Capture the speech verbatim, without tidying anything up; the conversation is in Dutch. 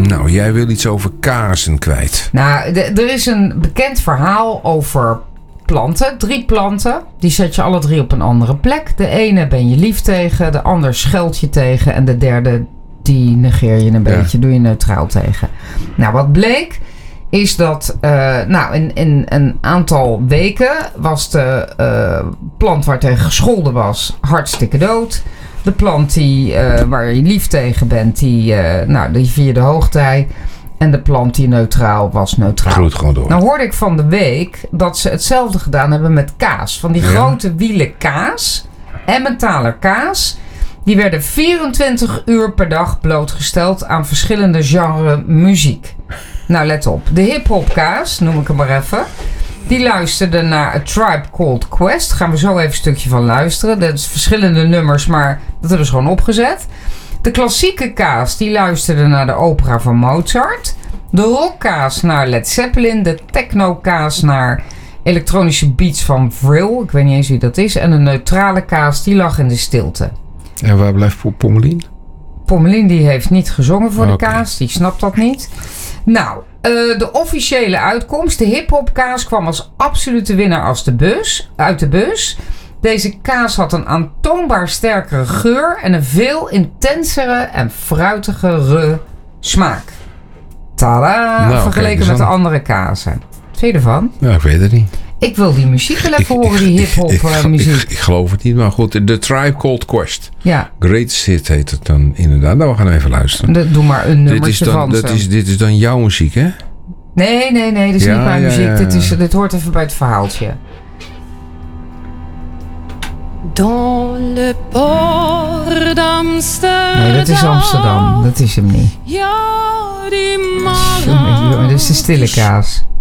Nou, jij wil iets over kazen kwijt. Nou, de, er is een bekend verhaal over planten. Drie planten. Die zet je alle drie op een andere plek. De ene ben je lief tegen. De ander scheld je tegen. En de derde, die negeer je een Ja. beetje. Doe je neutraal tegen. Nou, wat bleek is dat uh, nou, in, in een aantal weken was de uh, plant waar tegen gescholden was hartstikke dood. De plant die, uh, waar je lief tegen bent, die, uh, nou, die vierde hoogtij. En de plant die neutraal was, neutraal. Groeit gewoon door. Nou hoorde ik van de week dat ze hetzelfde gedaan hebben met kaas. Van die Ja. grote wielen kaas, Emmentaler kaas. Die werden vierentwintig uur per dag blootgesteld aan verschillende genres muziek. Nou, let op. De hip-hop kaas, noem ik hem maar even. Die luisterde naar A Tribe Called Quest. Gaan we zo even een stukje van luisteren. Dat is verschillende nummers, maar dat hebben ze gewoon opgezet. De klassieke kaas, die luisterde naar de opera van Mozart. De rockkaas naar Led Zeppelin. De techno-kaas naar elektronische beats van Vril. Ik weet niet eens wie dat is. En de neutrale kaas, die lag in de stilte. En waar blijft Pommelien? Pommelien die heeft niet gezongen voor Okay. de kaas. Die snapt dat niet. Nou, uh, de officiële uitkomst. De hip-hop kaas kwam als absolute winnaar als de bus, uit de bus. Deze kaas had een aantoonbaar sterkere geur en een veel intensere en fruitigere smaak. Tada! Nou, kijk vergeleken eens met de aan. andere kazen. Wat vind je ervan? Ja, ik weet het niet. Ik wil die muziek wel even horen, die hip-hop ik, uh, ik, muziek. ik, ik geloof het niet, maar goed. The Tribe Called Quest. Ja, Great Hit heet het dan inderdaad. Nou, we gaan even luisteren. de, doe maar een Dit is, nummertje dan, van dat ze. is, dit is dan jouw muziek, hè? Nee, nee, nee, dit is Ja, niet mijn ja, muziek. ja, ja. Dit, is, dit hoort even bij het verhaaltje. Dans le port d'Amsterdam. Nee, dat is Amsterdam. Dat is hem niet. Ja, die Jongen, jongen, dit is de stille kaas.